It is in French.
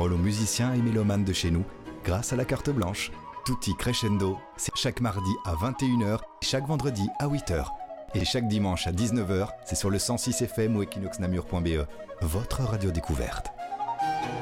parole aux musiciens et mélomanes de chez nous grâce à la carte blanche. Tutti Crescendo, c'est chaque mardi à 21h, chaque vendredi à 8h. Et chaque dimanche à 19h, c'est sur le 106 FM ou equinoxnamur.be, votre radio découverte.